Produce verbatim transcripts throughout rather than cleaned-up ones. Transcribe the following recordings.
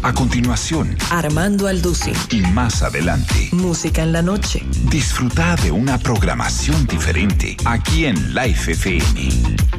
A continuación, Armando Aldusi. Y más adelante, Música en la noche. Disfruta de una programación diferente aquí en Life F M.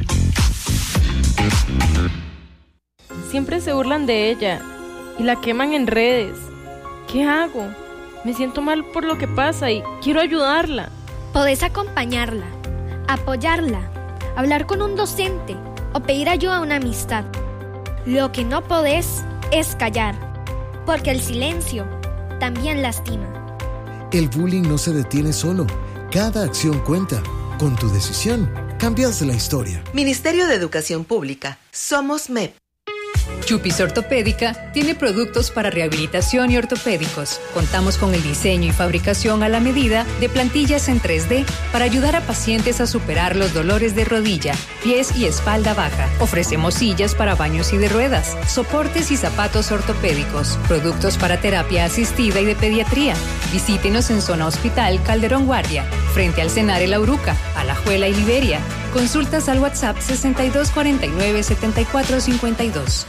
Siempre se burlan de ella y la queman en redes. ¿Qué hago? Me siento mal por lo que pasa y quiero ayudarla. Podés acompañarla, apoyarla, hablar con un docente o pedir ayuda a una amistad. Lo que no podés es callar, porque el silencio también lastima. El bullying no se detiene solo. Cada acción cuenta. Con tu decisión, cambias la historia. Ministerio de Educación Pública. Somos M E P. Chupis Ortopédica tiene productos para rehabilitación y ortopédicos. Contamos con el diseño y fabricación a la medida de plantillas en tres D para ayudar a pacientes a superar los dolores de rodilla, pies y espalda baja. Ofrecemos sillas para baños y de ruedas, soportes y zapatos ortopédicos, productos para terapia asistida y de pediatría. Visítenos en Zona Hospital Calderón Guardia, frente al Cenar El Auruca, Alajuela y Liberia. Consultas al WhatsApp sesenta y dos cuarenta y nueve setenta y cuatro cincuenta y dos.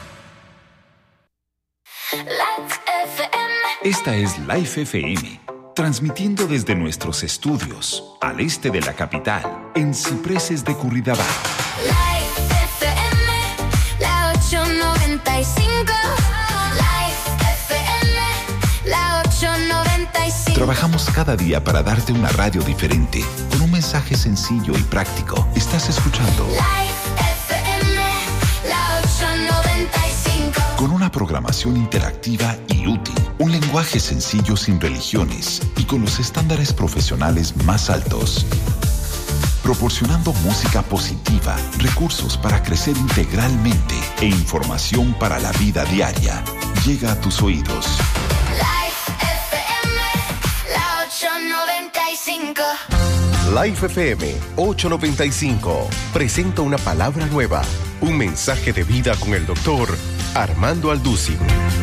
Esta es Life F M, transmitiendo desde nuestros estudios al este de la capital, en Cipreses de Curridabat. Life F M, la ocho noventa y cinco. Life F M, la ocho noventa y cinco. Trabajamos cada día para darte una radio diferente, con un mensaje sencillo y práctico. Estás escuchando Life F M, la ocho noventa y cinco. Con una programación interactiva y útil, un lenguaje sencillo sin religiones y con los estándares profesionales más altos. Proporcionando música positiva, recursos para crecer integralmente e información para la vida diaria. Llega a tus oídos. Life F M, la ocho noventa y cinco. Life F M ocho noventa y cinco presenta una palabra nueva, un mensaje de vida con el doctor Armando Aldusi.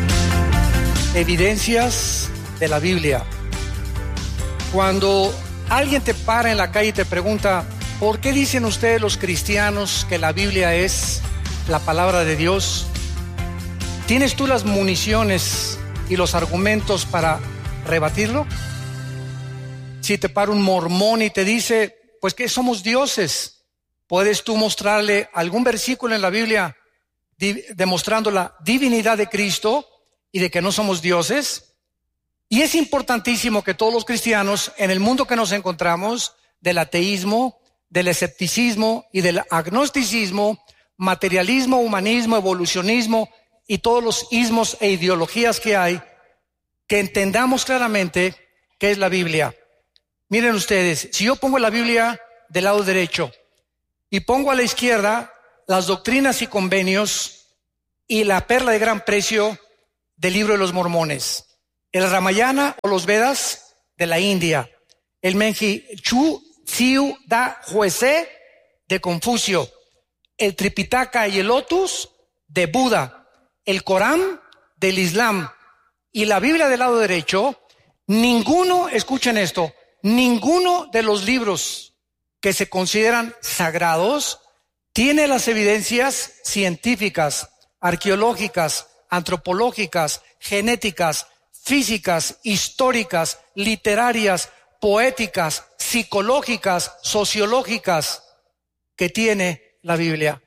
Evidencias de la Biblia. Cuando alguien te para en la calle y te pregunta, ¿por qué dicen ustedes los cristianos que la Biblia es la palabra de Dios? ¿Tienes tú las municiones y los argumentos para rebatirlo? Si te para un mormón y te dice, pues que somos dioses, ¿puedes tú mostrarle algún versículo en la Biblia di- demostrando la divinidad de Cristo y de que no somos dioses? Y es importantísimo que todos los cristianos, en el mundo que nos encontramos, del ateísmo, del escepticismo y del agnosticismo, materialismo, humanismo, evolucionismo y todos los ismos e ideologías que hay, que entendamos claramente qué es la Biblia. Miren ustedes, si yo pongo la Biblia del lado derecho y pongo a la izquierda las doctrinas y convenios y la perla de gran precio del libro de los Mormones, el Ramayana o los Vedas de la India, el Menji Chu Tsiu Da Huese de Confucio, el Tripitaka y el Lotus de Buda, el Corán del Islam y la Biblia del lado derecho, ninguno, escuchen esto, ninguno de los libros que se consideran sagrados tiene las evidencias científicas, arqueológicas, antropológicas, genéticas, físicas, históricas, literarias, poéticas, psicológicas, sociológicas que tiene la Biblia.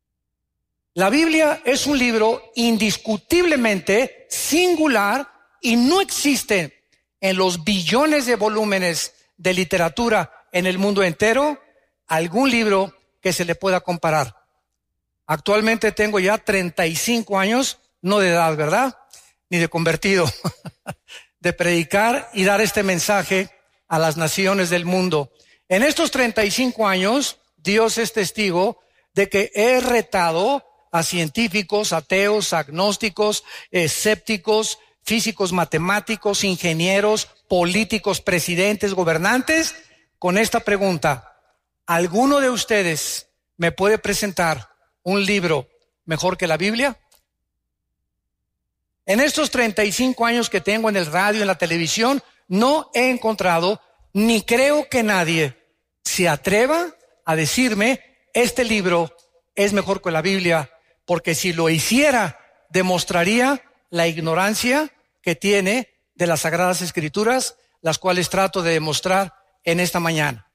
La Biblia es un libro indiscutiblemente singular y no existe en los billones de volúmenes de literatura en el mundo entero algún libro que se le pueda comparar. Actualmente tengo ya treinta y cinco años, no de edad, ¿verdad? Ni de convertido, de predicar y dar este mensaje a las naciones del mundo. En estos treinta y cinco años, Dios es testigo de que he retado a científicos, ateos, agnósticos, escépticos, físicos, matemáticos, ingenieros, políticos, presidentes, gobernantes, con esta pregunta: ¿alguno de ustedes me puede presentar un libro mejor que la Biblia? En estos treinta y cinco años que tengo en el radio, en la televisión, no he encontrado, ni creo que nadie se atreva a decirme, este libro es mejor que la Biblia, porque si lo hiciera, demostraría la ignorancia que tiene de las Sagradas Escrituras, las cuales trato de demostrar en esta mañana.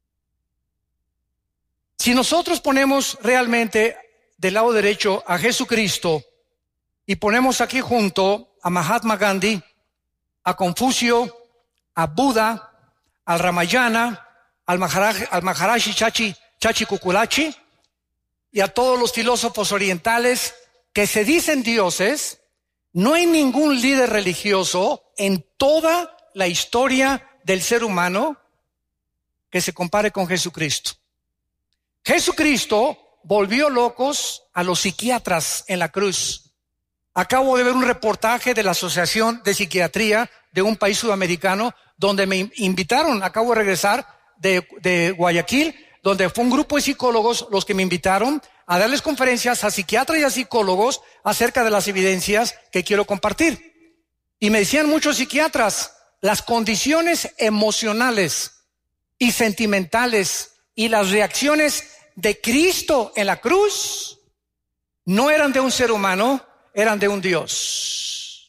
Si nosotros ponemos realmente del lado derecho a Jesucristo y ponemos aquí junto a Mahatma Gandhi, a Confucio, a Buda, al Ramayana, al Maharaj, al Maharaji Chachi, Chachi Kukulachi y a todos los filósofos orientales que se dicen dioses, no hay ningún líder religioso en toda la historia del ser humano que se compare con Jesucristo. Jesucristo volvió locos a los psiquiatras en la cruz. Acabo de ver un reportaje de la Asociación de Psiquiatría de un país sudamericano donde me invitaron, acabo de regresar de, de Guayaquil, donde fue un grupo de psicólogos los que me invitaron a darles conferencias a psiquiatras y a psicólogos acerca de las evidencias que quiero compartir. Y me decían muchos psiquiatras, las condiciones emocionales y sentimentales y las reacciones de Cristo en la cruz no eran de un ser humano, eran de un Dios.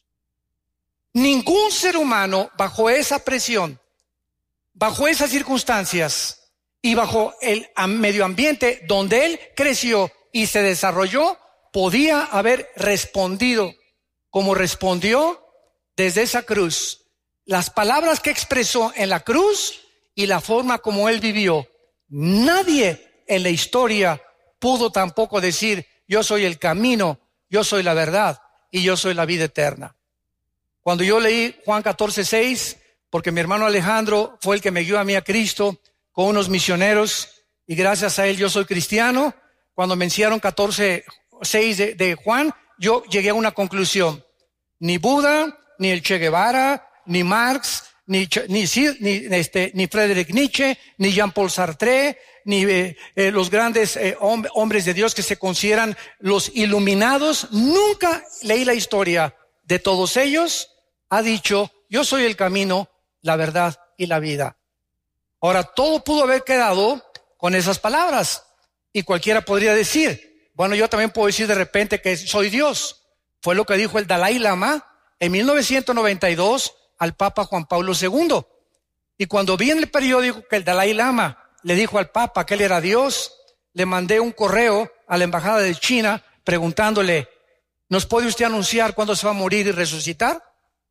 Ningún ser humano bajo esa presión, bajo esas circunstancias y bajo el medio ambiente donde él creció y se desarrolló, podía haber respondido como respondió desde esa cruz. Las palabras que expresó en la cruz y la forma como él vivió. Nadie en la historia pudo tampoco decir, yo soy el camino, yo soy la verdad y yo soy la vida eterna. Cuando yo leí Juan catorce seis, porque mi hermano Alejandro fue el que me guió a mí a Cristo con unos misioneros y gracias a él yo soy cristiano, cuando me enseñaron catorce seis de, de Juan, yo llegué a una conclusión. Ni Buda, ni el Che Guevara, ni Marx, ni, ni, ni, este, ni Friedrich Nietzsche, ni Jean-Paul Sartre, ni eh, eh, los grandes eh, hom- hombres de Dios que se consideran los iluminados. Nunca leí la historia de todos ellos. Ha dicho, yo soy el camino, la verdad y la vida. Ahora, todo pudo haber quedado con esas palabras. Y cualquiera podría decir, bueno, yo también puedo decir de repente que soy Dios. Fue lo que dijo el Dalai Lama en mil novecientos noventa y dos al Papa Juan Pablo segundo. Y cuando vi en el periódico que el Dalai Lama le dijo al Papa que él era Dios, le mandé un correo a la embajada de China preguntándole, ¿nos puede usted anunciar cuándo se va a morir y resucitar?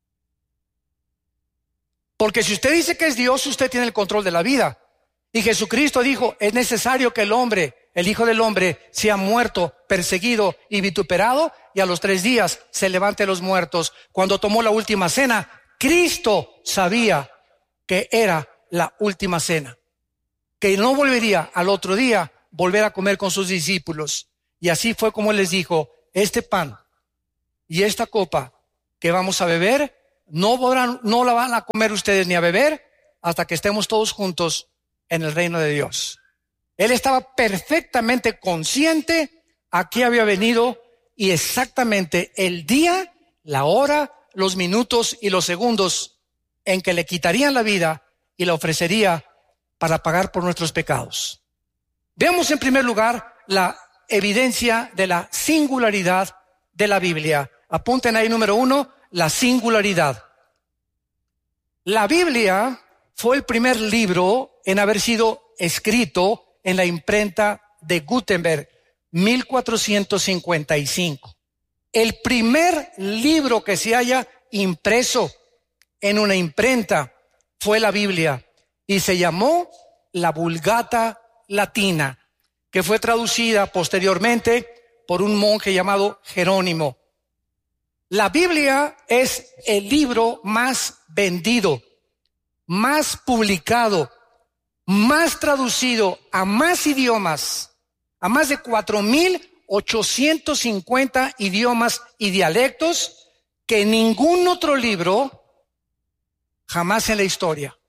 Porque si usted dice que es Dios, usted tiene el control de la vida. Y Jesucristo dijo, es necesario que el hombre, el Hijo del Hombre, sea muerto, perseguido y vituperado, y a los tres días se levante de los muertos. Cuando tomó la última cena, Cristo sabía que era la última cena, que no volvería al otro día volver a comer con sus discípulos. Y así fue como les dijo, este pan y esta copa que vamos a beber, no, podrán, no la van a comer ustedes ni a beber hasta que estemos todos juntos en el reino de Dios. Él estaba perfectamente consciente a qué había venido y exactamente el día, la hora, los minutos y los segundos en que le quitarían la vida y la ofrecería para pagar por nuestros pecados. Veamos en primer lugar la evidencia de la singularidad de la Biblia. Apunten ahí número uno, la singularidad. La Biblia fue el primer libro en haber sido escrito en la imprenta de Gutenberg, mil cuatrocientos cincuenta y cinco. El primer libro que se haya impreso en una imprenta fue la Biblia y se llamó la Vulgata Latina, que fue traducida posteriormente por un monje llamado Jerónimo. La Biblia es el libro más vendido, más publicado, más traducido a más idiomas, a más de cuatro mil ochocientos cincuenta idiomas y dialectos que ningún otro libro jamás en la historia.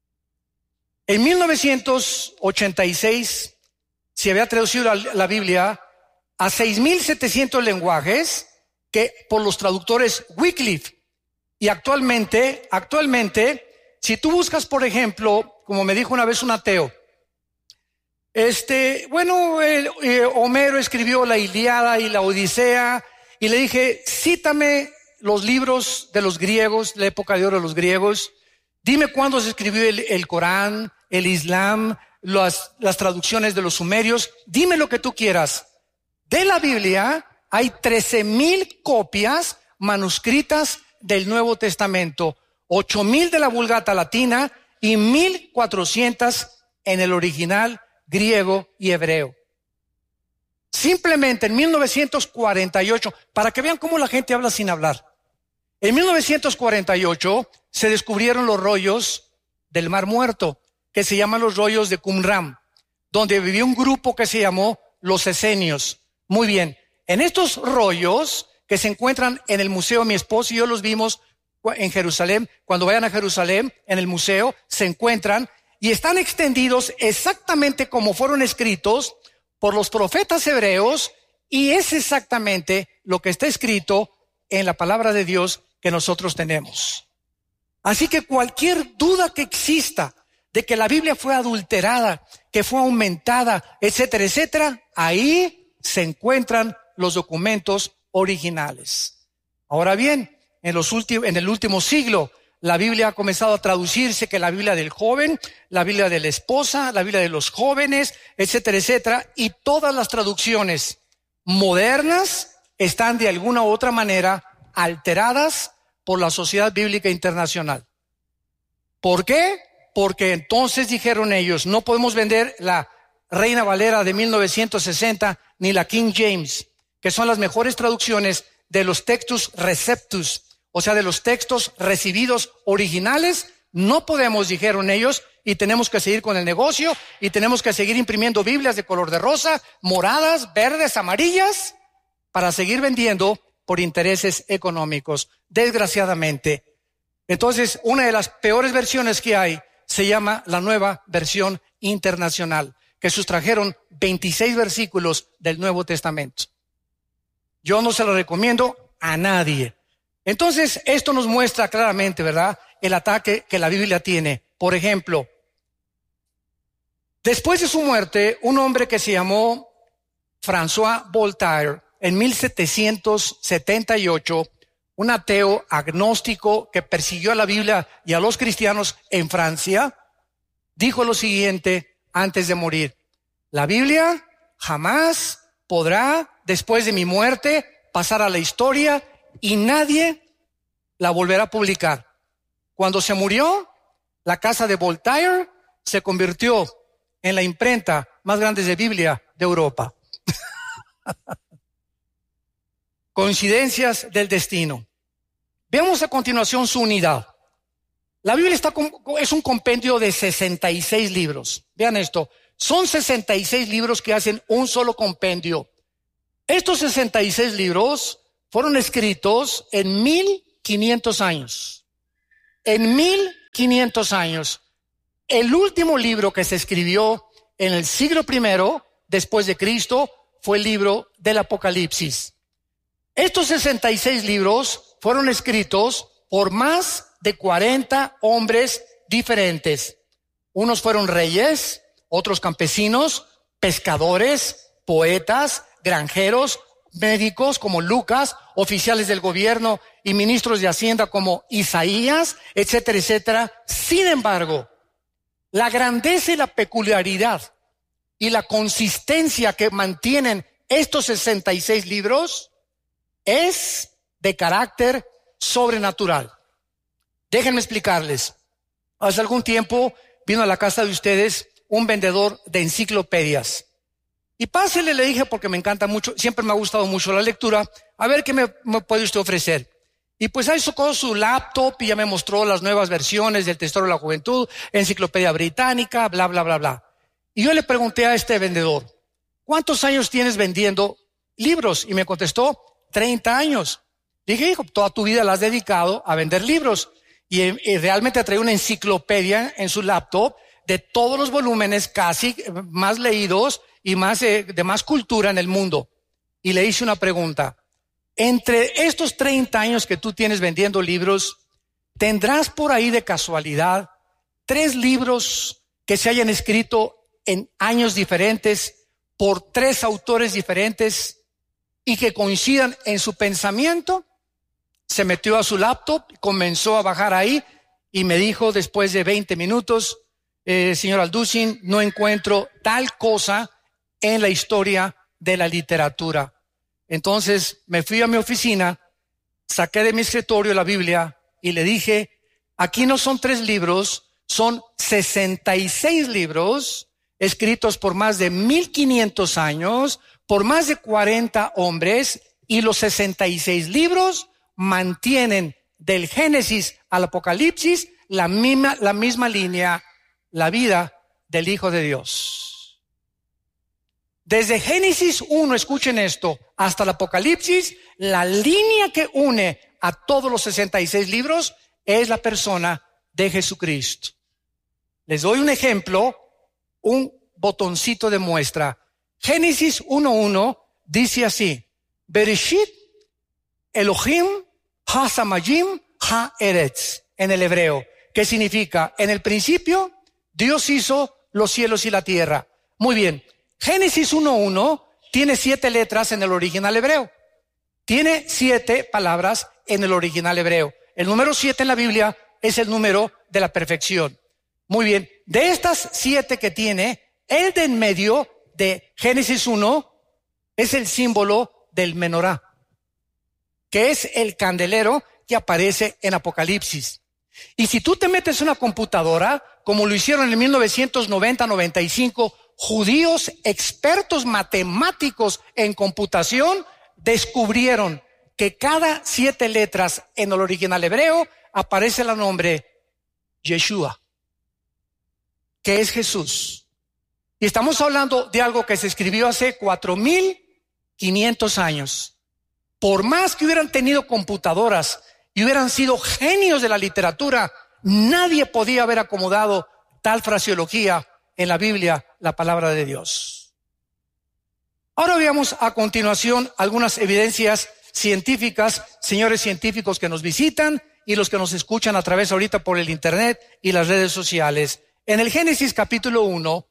En mil novecientos ochenta y seis se había traducido la, la Biblia a seis mil setecientos lenguajes que por los traductores Wycliffe. Y actualmente, actualmente, si tú buscas, por ejemplo, como me dijo una vez un ateo, este, bueno, el, eh, Homero escribió la Ilíada y la Odisea, y le dije, cítame los libros de los griegos, la época de oro de los griegos. Dime cuándo se escribió el, el Corán, el Islam, las, las traducciones de los sumerios. Dime lo que tú quieras. De la Biblia hay trece mil copias manuscritas del Nuevo Testamento, ocho mil de la Vulgata Latina y mil cuatrocientas en el original griego y hebreo. Simplemente en mil novecientos cuarenta y ocho, para que vean cómo la gente habla sin hablar. En mil novecientos cuarenta y ocho se descubrieron los rollos del Mar Muerto, que se llaman los rollos de Qumran, donde vivió un grupo que se llamó los esenios. Muy bien, en estos rollos que se encuentran en el museo, mi esposo y yo los vimos en Jerusalén, cuando vayan a Jerusalén, en el museo, se encuentran y están extendidos exactamente como fueron escritos por los profetas hebreos, y es exactamente lo que está escrito en la palabra de Dios que nosotros tenemos. Así que cualquier duda que exista de que la Biblia fue adulterada, que fue aumentada, etcétera, etcétera, ahí se encuentran los documentos originales. Ahora bien, en, los últimos, en el último siglo, la Biblia ha comenzado a traducirse, que la Biblia del joven, la Biblia de la esposa, la Biblia de los jóvenes, etcétera, etcétera, y todas las traducciones modernas están de alguna u otra manera alteradas por la Sociedad Bíblica Internacional. ¿Por qué? Porque entonces dijeron ellos, no podemos vender la Reina Valera de mil novecientos sesenta ni la King James, que son las mejores traducciones de los textus receptus, o sea, de los textos recibidos originales. No podemos, dijeron ellos, y tenemos que seguir con el negocio, y tenemos que seguir imprimiendo Biblias de color de rosa, moradas, verdes, amarillas, para seguir vendiendo por intereses económicos, desgraciadamente. Entonces, una de las peores versiones que hay se llama la Nueva Versión Internacional, que sustrajeron veintiséis versículos del Nuevo Testamento. Yo no se lo recomiendo a nadie. Entonces, esto nos muestra claramente, ¿verdad?, el ataque que la Biblia tiene. Por ejemplo, después de su muerte, un hombre que se llamó François Voltaire, en mil setecientos setenta y ocho, un ateo agnóstico que persiguió a la Biblia y a los cristianos en Francia, dijo lo siguiente antes de morir: la Biblia jamás podrá, después de mi muerte, pasar a la historia y nadie la volverá a publicar. Cuando se murió, la casa de Voltaire se convirtió en la imprenta más grande de Biblia de Europa. Coincidencias del destino. Veamos a continuación su unidad. La Biblia está con, es un compendio de sesenta y seis libros. Vean esto, son sesenta y seis libros que hacen un solo compendio. Estos sesenta y seis libros fueron escritos en mil quinientos años. En mil quinientos años. El último libro que se escribió en el siglo primero después de Cristo fue el libro del Apocalipsis. Estos sesenta y seis libros fueron escritos por más de cuarenta hombres diferentes. Unos fueron reyes, otros campesinos, pescadores, poetas, granjeros, médicos como Lucas, oficiales del gobierno y ministros de Hacienda como Isaías, etcétera, etcétera. Sin embargo, la grandeza y la peculiaridad y la consistencia que mantienen estos sesenta y seis libros es de carácter sobrenatural. Déjenme explicarles. Hace algún tiempo vino a la casa de ustedes un vendedor de enciclopedias. Y pásele, le dije, porque me encanta mucho, siempre me ha gustado mucho la lectura, a ver qué me, me puede usted ofrecer. Y pues ahí sacó su laptop y ya me mostró las nuevas versiones del Tesoro de la Juventud, Enciclopedia Británica, bla, bla, bla, bla. Y yo le pregunté a este vendedor, ¿cuántos años tienes vendiendo libros? Y me contestó, treinta años. Dije, hijo, toda tu vida la has dedicado a vender libros. Y, y realmente trae una enciclopedia en su laptop de todos los volúmenes casi más leídos y más eh, de más cultura en el mundo. Y le hice una pregunta. Entre estos treinta años que tú tienes vendiendo libros, ¿tendrás por ahí de casualidad tres libros que se hayan escrito en años diferentes por tres autores diferentes y que coincidan en su pensamiento? se metió a su laptop, comenzó a bajar ahí y me dijo después de veinte minutos, eh, señor Alducin, no encuentro tal cosa en la historia de la literatura. Entonces me fui a mi oficina, saqué de mi escritorio la Biblia y le dije, aquí no son tres libros, son sesenta y seis libros escritos por más de mil quinientos años, por más de cuarenta hombres, y los sesenta y seis libros mantienen del Génesis al Apocalipsis la misma, la misma línea, la vida del Hijo de Dios. Desde Génesis uno, escuchen esto, hasta el Apocalipsis, la línea que une a todos los sesenta y seis libros es la persona de Jesucristo. Les doy un ejemplo, un botoncito de muestra. Génesis uno uno dice así: Bereshit Elohim ha-samayim ha-eretz, en el hebreo, que significa, en el principio, Dios hizo los cielos y la tierra. Muy bien, Génesis uno uno tiene siete letras en el original hebreo. Tiene siete palabras en el original hebreo. El número siete en la Biblia es el número de la perfección. Muy bien, de estas siete que tiene, el de en medio de Génesis uno es el símbolo del menorá, que es el candelero que aparece en Apocalipsis. Y si tú te metes en una computadora, como lo hicieron en mil novecientos noventa noventa y cinco, judíos expertos matemáticos en computación descubrieron que cada siete letras en el original hebreo aparece el nombre Yeshua, que es Jesús. Y estamos hablando de algo que se escribió hace cuatro mil quinientos años. Por más que hubieran tenido computadoras y hubieran sido genios de la literatura, nadie podía haber acomodado tal fraseología en la Biblia, la palabra de Dios. Ahora veamos a continuación algunas evidencias científicas, señores científicos que nos visitan y los que nos escuchan a través ahorita por el internet y las redes sociales. En el Génesis capítulo uno,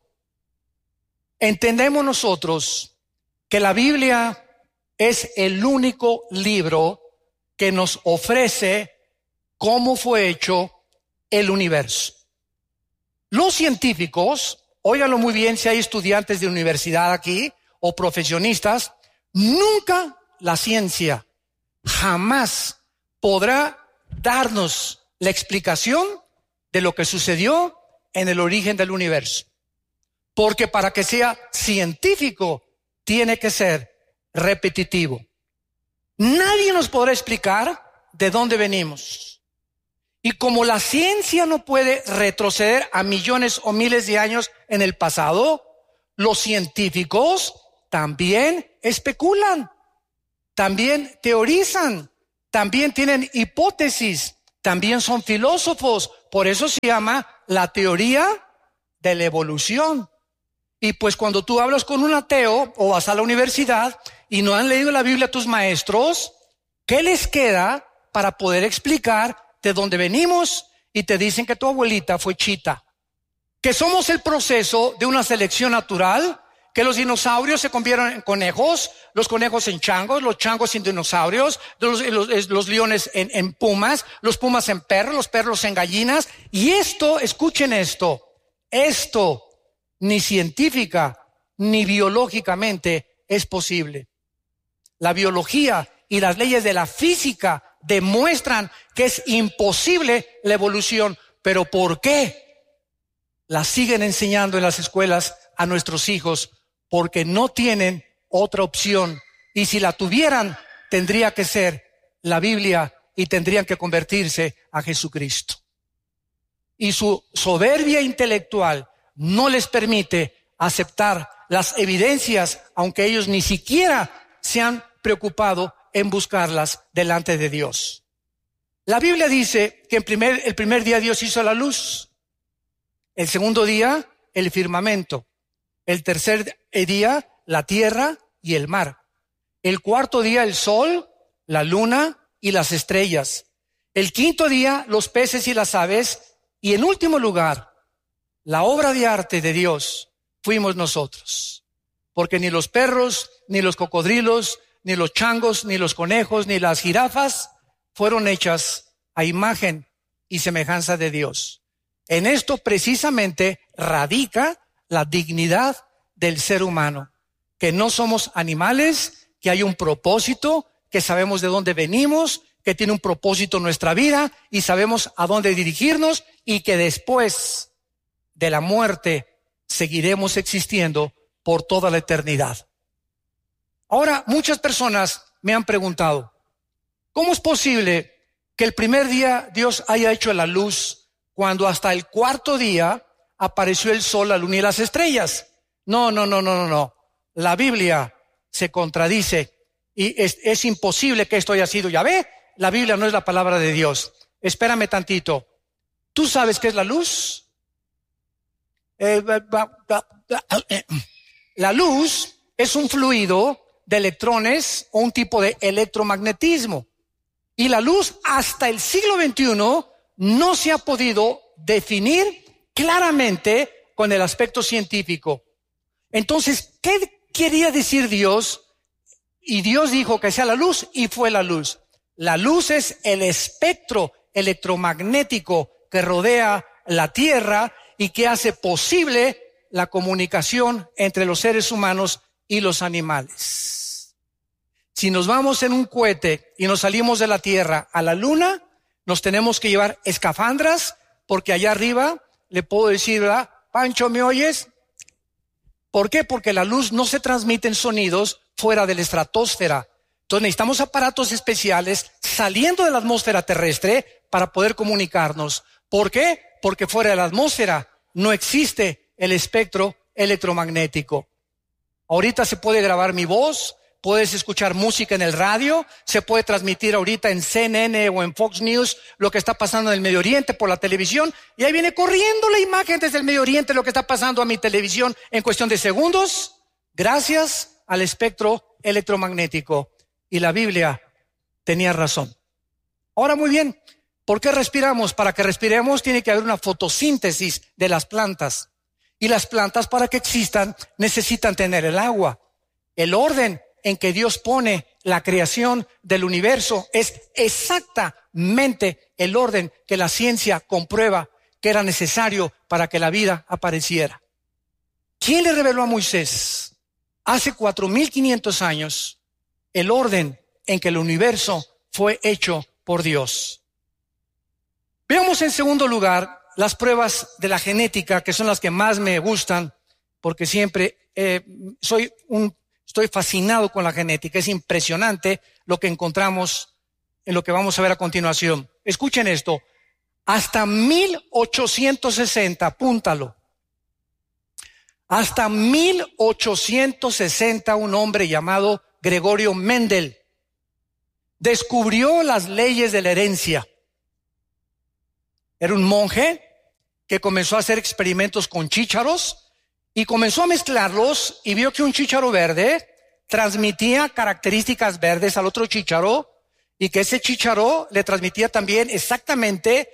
entendemos nosotros que la Biblia es el único libro que nos ofrece cómo fue hecho el universo. Los científicos, óiganlo muy bien si hay estudiantes de universidad aquí o profesionistas, nunca la ciencia jamás podrá darnos la explicación de lo que sucedió en el origen del universo. Porque para que sea científico tiene que ser repetitivo. Nadie nos podrá explicar de dónde venimos. Y como la ciencia no puede retroceder a millones o miles de años en el pasado, los científicos también especulan, también teorizan, también tienen hipótesis, también son filósofos. Por eso se llama la teoría de la evolución. Y pues cuando tú hablas con un ateo o vas a la universidad y no han leído la Biblia a tus maestros, ¿qué les queda para poder explicar de dónde venimos? Y te dicen que tu abuelita fue chita, que somos el proceso de una selección natural, que los dinosaurios se convierten en conejos, los conejos en changos, los changos en dinosaurios, los, los, los leones en, en pumas, los pumas en perros, los perros en gallinas. Y esto, escuchen esto, esto ni científica ni biológicamente es posible. La biología y las leyes de la física demuestran que es imposible la evolución. ¿Pero por qué? La siguen enseñando en las escuelas a nuestros hijos, porque no tienen otra opción. Y si la tuvieran, tendría que ser la Biblia y tendrían que convertirse a Jesucristo. Y su soberbia intelectual no les permite aceptar las evidencias, aunque ellos ni siquiera se han preocupado en buscarlas delante de Dios. La Biblia dice que en primer, el primer día Dios hizo la luz, el segundo día el firmamento, el tercer día la tierra y el mar, el cuarto día el sol, la luna y las estrellas, el quinto día los peces y las aves, y en último lugar la obra de arte de Dios fuimos nosotros. Porque ni los perros, ni los cocodrilos, ni los changos, ni los conejos, ni las jirafas fueron hechas a imagen y semejanza de Dios. En esto precisamente radica la dignidad del ser humano, que no somos animales, que hay un propósito, que sabemos de dónde venimos, que tiene un propósito en nuestra vida y sabemos a dónde dirigirnos y que después de la muerte seguiremos existiendo por toda la eternidad. Ahora, muchas personas me han preguntado, ¿cómo es posible que el primer día Dios haya hecho la luz cuando hasta el cuarto día apareció el sol, la luna y las estrellas? No, no, no, no, no, no. La Biblia se contradice y es, es imposible que esto haya sido. Ya ve, la Biblia no es la palabra de Dios. Espérame tantito. ¿Tú sabes qué es la luz? Eh, la luz es un fluido de electrones o un tipo de electromagnetismo. Y la luz hasta el siglo veintiuno no se ha podido definir claramente con el aspecto científico. Entonces, ¿qué quería decir Dios? Y Dios dijo que sea la luz y fue la luz. La luz es el espectro electromagnético que rodea la Tierra y que hace posible la comunicación entre los seres humanos y los animales. Si nos vamos en un cohete y nos salimos de la Tierra a la Luna, nos tenemos que llevar escafandras, porque allá arriba le puedo decir, ¿verdad? Pancho, ¿me oyes? ¿Por qué? Porque la luz no se transmite en sonidos fuera de la estratosfera. Entonces necesitamos aparatos especiales saliendo de la atmósfera terrestre para poder comunicarnos. ¿Por qué? Porque fuera de la atmósfera no existe el espectro electromagnético. Ahorita se puede grabar mi voz, puedes escuchar música en el radio, se puede transmitir ahorita en C N N o en Fox News lo que está pasando en el Medio Oriente por la televisión, y ahí viene corriendo la imagen desde el Medio Oriente lo que está pasando a mi televisión en cuestión de segundos, gracias al espectro electromagnético. Y la Biblia tenía razón. Ahora, muy bien, ¿por qué respiramos? Para que respiremos tiene que haber una fotosíntesis de las plantas. Y las plantas, para que existan, necesitan tener el agua. El orden en que Dios pone la creación del universo es exactamente el orden que la ciencia comprueba que era necesario para que la vida apareciera. ¿Quién le reveló a Moisés hace cuatro mil quinientos años el orden en que el universo fue hecho por Dios? Veamos en segundo lugar las pruebas de la genética, que son las que más me gustan, porque siempre eh, soy un, estoy fascinado con la genética. Es impresionante lo que encontramos en lo que vamos a ver a continuación. Escuchen esto, hasta mil ochocientos sesenta, apúntalo. Hasta mil ochocientos sesenta un hombre llamado Gregorio Mendel descubrió las leyes de la herencia. Era un monje que comenzó a hacer experimentos con chícharos y comenzó a mezclarlos y vio que un chícharo verde transmitía características verdes al otro chícharo y que ese chícharo le transmitía también exactamente